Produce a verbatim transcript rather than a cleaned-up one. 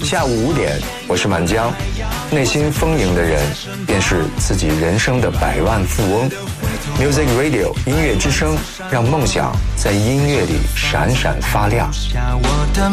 下午五点，我是满江。内心丰盈的人，便是自己人生的百万富翁。Music Radio 音乐之声，让梦想在音乐里闪闪发亮。 我的